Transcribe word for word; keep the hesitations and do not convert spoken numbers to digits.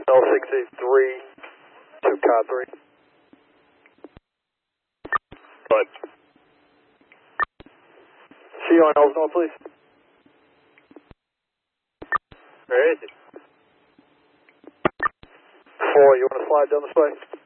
L sixty-three to C O D three. Good. See you on Elsinore, please. Where is it? Four, you want to slide down this way?